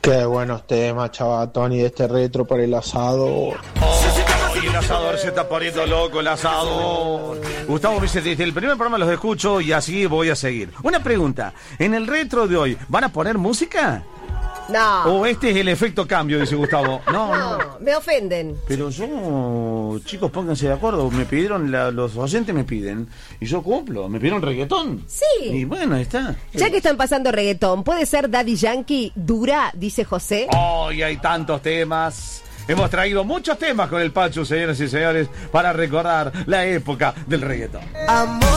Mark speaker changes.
Speaker 1: Qué buenos temas, chavatón, y este retro por el asado.
Speaker 2: Y el asador se está poniendo loco, el asador. Gustavo me dice, desde el primer programa los escucho y así voy a seguir. Una pregunta, ¿en el retro de hoy van a poner música?
Speaker 3: No.
Speaker 2: ¿O este es el efecto cambio, dice Gustavo?
Speaker 3: No, me ofenden.
Speaker 2: Pero yo, chicos, pónganse de acuerdo. Me pidieron, los oyentes me piden, y yo cumplo. Me pidieron reggaetón.
Speaker 3: Sí.
Speaker 2: Y bueno, ahí está.
Speaker 3: Ya que están pasando reggaetón, ¿puede ser Daddy Yankee dura? Dice José.
Speaker 2: Hoy hay tantos temas. Hemos traído muchos temas con el Pachu, señoras y señores, para recordar la época del reggaetón.
Speaker 4: Amor.